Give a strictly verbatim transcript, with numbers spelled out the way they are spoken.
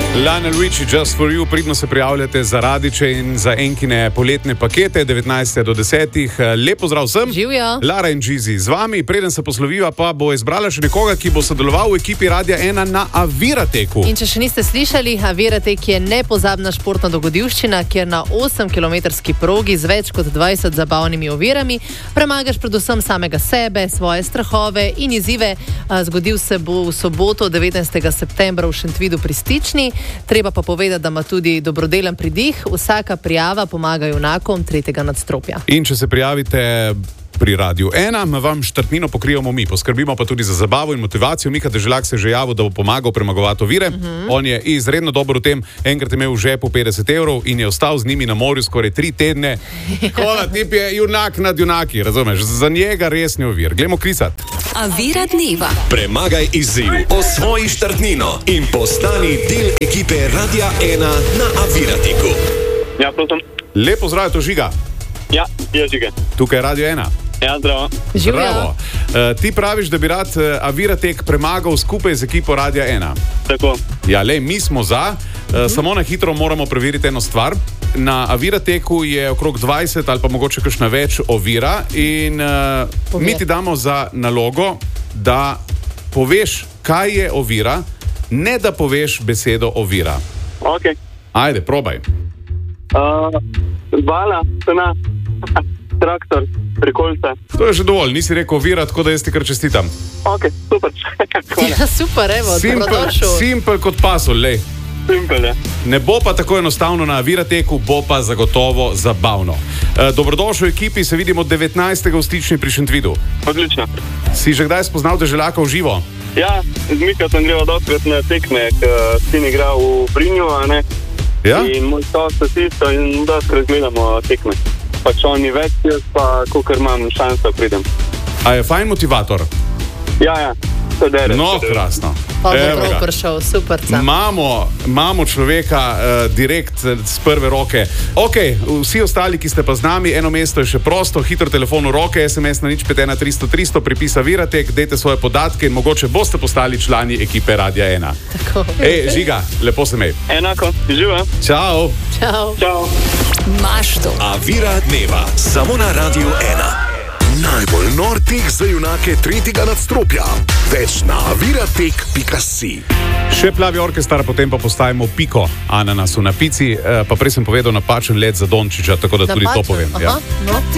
Lionel Richie, Just for You, pridno se prijavljate za Radiče in za Enkine poletne pakete, devetnajstega do desetega Lep pozdrav vsem. Živjo. Lara in Gizi z vami, preden se posloviva, pa bo izbrala še nekoga, ki bo sodeloval v ekipi Radia ena na Avirateku. In če še niste slišali, Aviratek je nepozabna športna dogodivščina, kjer na osemkilometrski progi z več kot dvajset zabavnimi ovirami premagaš predvsem samega sebe, svoje strahove in izzive. Zgodil se bo v soboto, devetnajstega septembra v Šentvidu pri Stični. Treba pa povedati, da ima tudi dobrodelen pridih. Vsaka prijava pomaga junakom tretjega nadstropja. In če se prijavite pri Radiu ena, vam štartnino pokrivamo mi. Poskrbimo pa tudi za zabavo in motivacijo. Miha Deželak se je že javil, da bo pomagal premagovati ovire. Uh-huh. On je izredno dober v tem. Enkrat je imel v žepu petdeset evrov in je ostal z njimi na morju skoraj tri tedne. Kola tip je junak nad junaki, razumeš? Za njega res ni ovir. Glejmo krisati. Avira dneva. Premagaj izziv, osvoji štartnino in postani del ekipe Radia ena na Avirateku. Ja, prosim. Lep pozdrav, to Žiga. Ja, je Žiga. Tukaj je Radio ena. Ja, zdravo. Zdravo. Uh, ti praviš, da bi rad uh, Aviratek premagal skupaj z ekipo Radia ena. Tako. Ja, le, mi smo za. Uh, mhm. Samo na hitro moramo preveriti eno stvar. Na Avirateku je okrog dvajset ali pa mogoče kakšna več ovira in uh, mi ti damo za nalogo, da poveš, kaj je ovira, ne da poveš besedo ovira. Ok. Ajde, probaj. Uh, bala, stena, traktor, prikolce. To je že dovolj, nisi rekel ovira, tako da jaz ti kar čestitam. Ok, super. Ja, super, evo, dobrodošel. Simpel kot pasulj, lej. Simpel je. Ne bo pa tako enostavno na Avirateku, bo pa zagotovo zabavno. E, dobrodošel v ekipi, se vidimo devetnajstega v Stični pri Šentvidu. Odlično. Si že kdaj spoznal Deželaka v živo? Ja, z Mika sem greval dostkrat na tekme, k sin igra v Brinju, a ne? Ja? In moj tos se isto in dostkrat gledamo tekme. Pač on ni več, jaz pa kolikor imam šanso pridem. A je fajn motivator? Ja, ja. Dere, no, krasno. Pa bo prav prišel, super. Imamo, imamo človeka uh, direkt z prve roke. Ok, vsi ostali, ki ste pa z nami, eno mesto je še prosto, hitro telefon v roke, es em es na nič pet ena tristo tristo, pripis Aviratek, dajte svoje podatke in mogoče boste postali člani ekipe Radia ena. Tako. Ej, Žiga, lepo se mej. Enako, živa. Čau. Čau. Čau. Mašto. Avira dneva, samo na Radiu ena. Najbolj nor tek za junake tretjega nadstropja. Več na aviratek pika si. Še plavi orkestar, potem pa postajamo piko ananasu na pici, pa prej sem povedal napačen let za Dončiča, tako da tudi to povem. Aha, no.